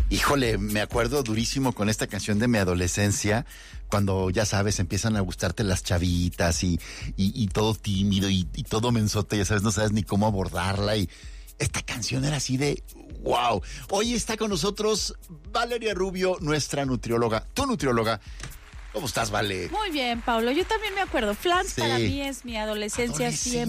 Híjole, me acuerdo durísimo con esta canción de mi adolescencia, cuando, ya sabes, empiezan a gustarte las chavitas y todo tímido y todo mensote, ya sabes, no sabes ni cómo abordarla y esta canción era así de wow. Hoy está con nosotros Valeria Rubio, nuestra nutrióloga, tu nutrióloga. ¿Cómo estás, Vale? Muy bien, Pablo. Yo también me acuerdo. Flans Sí. para mí es mi adolescencia siempre.